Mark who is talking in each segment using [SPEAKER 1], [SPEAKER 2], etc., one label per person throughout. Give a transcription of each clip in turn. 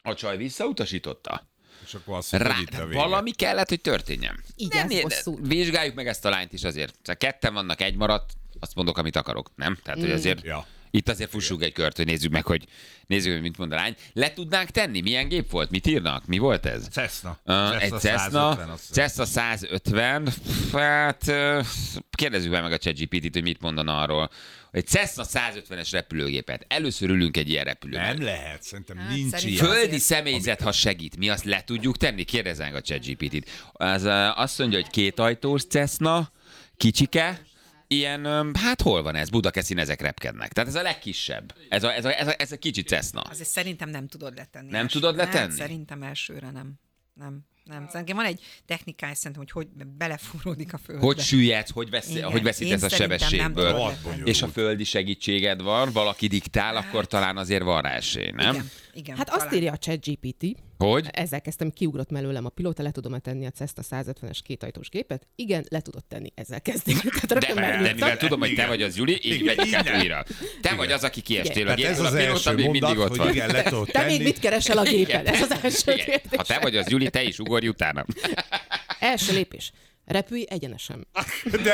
[SPEAKER 1] A csaj visszautasította.
[SPEAKER 2] És akkor azt mondta, hogy itt a vége.
[SPEAKER 1] Valami kellett, hogy történjen.
[SPEAKER 3] Így ez bosszú.
[SPEAKER 1] Vizsgáljuk meg ezt a lányt is azért. Ketten vannak, egy maradt, azt mondok, amit akarok, nem? Tehát, hogy azért itt azért fussunk egy kört, hogy nézzük meg, hogy mit mond a lány. Le tudnánk tenni? Milyen gép volt? Mit írnak? Mi volt ez?
[SPEAKER 2] Cessna.
[SPEAKER 1] Egy Cessna 150. Hát kérdezzük meg a ChatGPT-t, hogy mit mondana arról. Egy Cessna 150-es repülőgépet. Először ülünk egy ilyen repülőben.
[SPEAKER 2] Nem lehet, szerintem nincs ilyen.
[SPEAKER 1] Földi személyzet, ha segít. Mi azt le tudjuk tenni? Kérdezzünk a ChatGPT-t. Azt mondja, hogy 2 ajtós Cessna, kicsike, ilyen, hát hol van ez? Budakeszin ezek repkednek. Tehát ez a legkisebb. Ez a kicsi Cessna.
[SPEAKER 4] Azért szerintem nem tudod letenni.
[SPEAKER 1] Nem tudod letenni?
[SPEAKER 4] Nem, szerintem elsőre nem. Szerintem van egy technikája, szerintem, hogy belefúródik a földbe.
[SPEAKER 1] Hogy süllyedsz, hogy veszítesz a sebességből. És a földi segítséged van, valaki diktál, akkor talán azért van rá esély, nem?
[SPEAKER 4] Igen,
[SPEAKER 3] hát azt írja a ChatGPT,
[SPEAKER 1] hogy?
[SPEAKER 3] Ezzel kezdtem, kiugrott mellőlem a pilóta, le tudom tenni a Cessna 150-es 2 ajtós gépet? Igen, le tudod tenni, ezzel kezdik.
[SPEAKER 1] De mivel tudom, hogy te vagy az Juli, így vegyük át újra. Te vagy az, aki kiestél a gépről, a pilóta még mindig ott van.
[SPEAKER 2] Igen, le tudod
[SPEAKER 3] Te
[SPEAKER 2] tenni.
[SPEAKER 3] még mit keresel a gépen? Ez az első kérdés.
[SPEAKER 1] Ha te vagy az Juli, te is ugorj utána.
[SPEAKER 3] Első lépés. Repülj egyenesen.
[SPEAKER 2] De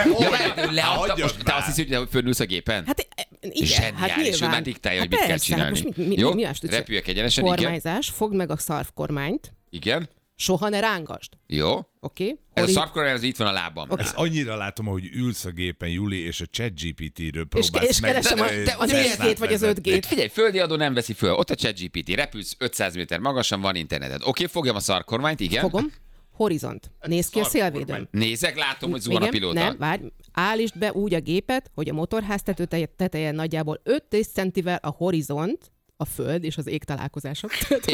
[SPEAKER 1] Te azt hiszed, hogy fölülsz a gépen?
[SPEAKER 3] Hát igen, hát
[SPEAKER 1] és ő már diktálja, hogy mit kell csinálni.
[SPEAKER 3] Jó,
[SPEAKER 1] repüljek egyenesen, igen.
[SPEAKER 3] Kormányzás, fogd meg a szarvkormányt.
[SPEAKER 1] Igen.
[SPEAKER 3] Soha ne rángasd.
[SPEAKER 1] Jó.
[SPEAKER 3] Oké.
[SPEAKER 1] Ez a szarvkormány, az itt van a lábam.
[SPEAKER 2] Ezt annyira látom, hogy ülsz a gépen, Juli, és a ChatGPT-ről próbálsz
[SPEAKER 3] és keresem a 4G-t vagy az 5G-t.
[SPEAKER 1] Figyelj, földi adó nem veszi föl. Ott a ChatGPT, repülsz 500 méter magasan, van interneted. Oké, fogjam a szarvkormányt, igen.
[SPEAKER 3] Fogom. Horizont. Nézd ki a szélvédőn.
[SPEAKER 1] Nézek, látom, hogy zuhan a pilóta.
[SPEAKER 3] Nem, várj. Állítsd be úgy a gépet, hogy a motorház teteje nagyjából 5 centivel a horizont, a föld és az ég találkozások.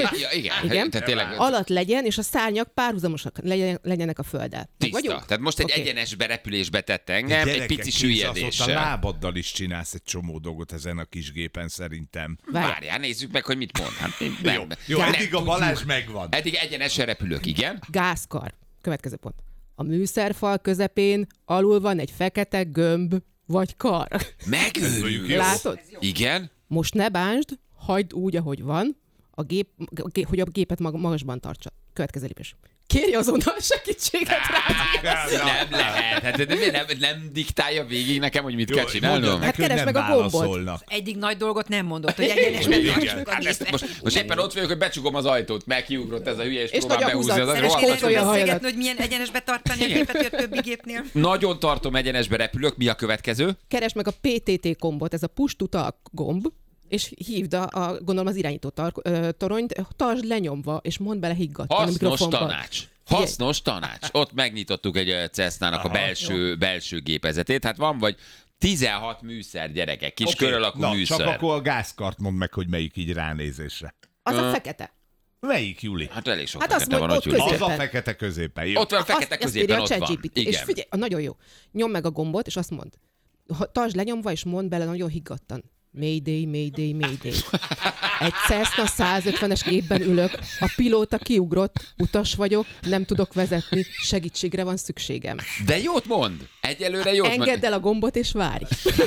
[SPEAKER 1] Igen. Tehát tényleg...
[SPEAKER 3] Alatt legyen, és a szárnyak párhuzamosak legyenek a földdel.
[SPEAKER 1] Tiszta. Tehát most egy egyenes berepülésbe tett engem, egy pici süllyedéssel.
[SPEAKER 2] A lábaddal is csinálsz egy csomó dolgot ezen a kis gépen szerintem.
[SPEAKER 1] Várjál, nézzük meg, hogy mit mond. Hát,
[SPEAKER 2] jó, eddig a Balázs megvan.
[SPEAKER 1] Eddig egyenesen repülök, igen.
[SPEAKER 3] Gázkar. Következő pont. A műszerfal közepén alul van egy fekete gömb vagy kar.
[SPEAKER 1] Megőrjük.
[SPEAKER 3] Látod?
[SPEAKER 1] Igen.
[SPEAKER 3] Most ne bánsd, hagyd úgy, ahogy van, hogy a gépet magasban tartsa. Következő lépés. Kérj azonnal segítséget rá.
[SPEAKER 1] Nem lehet. Hát nem diktálja végig nekem, hogy mit kell csinálnom.
[SPEAKER 3] Hát keresd meg a gombot.
[SPEAKER 4] Eddig nagy dolgot nem mondott, hogy egyenesben tartsuk a gépet.
[SPEAKER 1] Most éppen ott vagyok, hogy becsukom az ajtót, meg kiugrott ez a hülye, és próbál
[SPEAKER 3] behúzni
[SPEAKER 1] az
[SPEAKER 4] beszélgetni, hogy milyen egyenesbe tartani a gépet, hogy a többi gépnél.
[SPEAKER 1] Nagyon tartom, egyenesbe repülök. Mi a következő?
[SPEAKER 3] Keresd meg a PTT gombot, ez a push to talk gomb, és hívd gondolom az irányító toronyt, tartsd lenyomva, és mondd bele higgadtan
[SPEAKER 1] Hasznos tanács. Ott megnyitottuk egy Cessnának a belső gépezetét. Hát van vagy 16 műszer, gyerekek, kis kör alakú műszer.
[SPEAKER 2] Csak akkor a gázkart mondd meg, hogy melyik így ránézésre.
[SPEAKER 3] Az a fekete.
[SPEAKER 2] Melyik, Juli?
[SPEAKER 1] Hát elég sok
[SPEAKER 3] hát
[SPEAKER 1] fekete van ott, Juli.
[SPEAKER 2] Az a fekete középen. Jó.
[SPEAKER 1] Ott van a fekete középen, ott van.
[SPEAKER 3] És figyelj, nagyon jó. Nyomd meg a gombot, és azt mondd. Tartsd lenyomva, és mondd bele nagyon higgadtan. Mayday, Mayday, Mayday. Egy Cessna 150-es gépben ülök, a pilóta kiugrott, utas vagyok, nem tudok vezetni, segítségre van szükségem.
[SPEAKER 1] De jót mond! Egyelőre jót mond.
[SPEAKER 3] Engedd el a gombot és várj.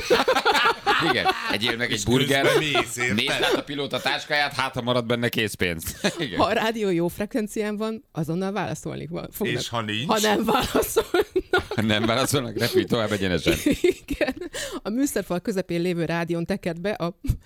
[SPEAKER 1] Igen, egyél meg egy burger, nézd át a pilóta táskáját, hát ha marad benne készpénz. Igen.
[SPEAKER 3] Ha a rádió jó frekvencián van, azonnal válaszolni fognak.
[SPEAKER 2] És ha nincs?
[SPEAKER 3] Ha nem válaszolnak.
[SPEAKER 1] Ha nem válaszolnak, repülj tovább egyenesen.
[SPEAKER 3] Igen. A műszerfal közepén lévő rádión teked be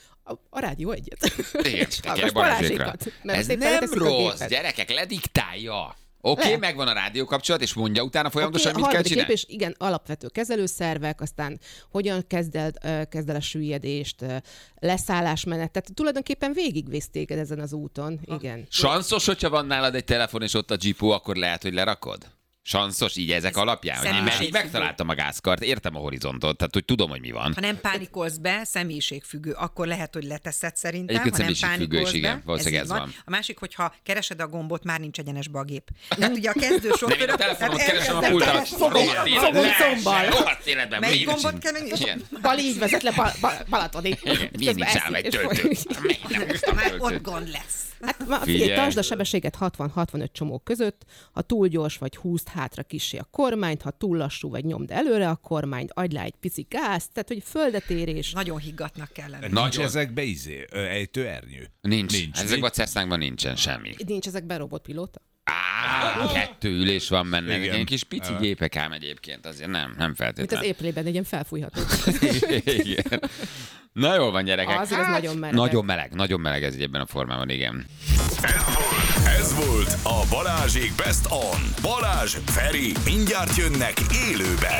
[SPEAKER 3] a rádió egyet.
[SPEAKER 1] Igen,
[SPEAKER 3] a Balázsékat.
[SPEAKER 1] Ez nem rossz, gyerekek, lediktálja. Oké, megvan a rádiókapcsolat, és mondja utána folyamatosan, mit kell csinálni.
[SPEAKER 3] És igen, alapvető kezelőszervek, aztán hogyan kezd el a süllyedést, leszállásmenet, tehát tulajdonképpen végigvisz téged ezen az úton. Igen.
[SPEAKER 1] Sanszos, hogyha van nálad egy telefon, és ott a GPU, akkor lehet, hogy lerakod? Sanszos így ezek alapján, hogy én meddig megtaláltam a gázkart, értem a horizontot, tehát hogy tudom, hogy mi van.
[SPEAKER 4] Ha nem pánikolsz be, személyiségfüggő, akkor lehet, hogy leteszed szerintem.
[SPEAKER 1] Egyébként
[SPEAKER 4] ha nem
[SPEAKER 1] személyiségfüggő is, igen, valószínűleg ez van.
[SPEAKER 4] A másik, hogyha keresed a gombot, már nincs egyenesbe a gép. Tehát ugye a kezdő sofőr...
[SPEAKER 1] a telefonot keresem a pultat.
[SPEAKER 3] Fogom szombbal.
[SPEAKER 1] Rohadt életben.
[SPEAKER 4] Melyik gombot kell megnyitni?
[SPEAKER 3] Bal így vezet le Balatonig.
[SPEAKER 1] Miért nincs ám egy töltő?
[SPEAKER 4] Már ott gond lesz.
[SPEAKER 3] Hát
[SPEAKER 1] Figyelj.
[SPEAKER 3] Tartsd a sebességet 60-65 csomók között, ha túl gyors vagy húzd hátra kissé a kormányt, ha túl lassú vagy nyomd előre a kormányt, adj rá egy pici gázt, tehát hogy földetérés.
[SPEAKER 4] Nagyon higgatnak kell lenni.
[SPEAKER 2] Nincs
[SPEAKER 1] Nagyon.
[SPEAKER 2] ezekbe ejtőernyő?
[SPEAKER 1] Nincs. Ezekben a Cessnákban nincsen semmi.
[SPEAKER 3] Nincs ezekben robotpilóta?
[SPEAKER 1] 2 ülés van benne.
[SPEAKER 2] Igen.
[SPEAKER 1] Ezek ilyen kis pici gépek ám egyébként, azért nem
[SPEAKER 3] Mint az
[SPEAKER 1] feltétlenül.
[SPEAKER 3] éplében, egy ilyen felfújható.
[SPEAKER 1] Igen. Na jól van, gyerekek.
[SPEAKER 3] Az nagyon meleg.
[SPEAKER 1] Nagyon meleg ez így ebben a formában, igen.
[SPEAKER 5] Ez volt a Balázsék Best On. Balázs, Feri, mindjárt jönnek élőben.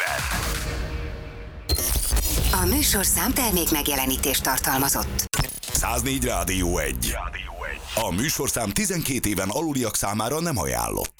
[SPEAKER 6] A műsorszám termék megjelenítést tartalmazott.
[SPEAKER 5] 104 Rádió 1. A műsorszám 12 éven aluliak számára nem ajánlott.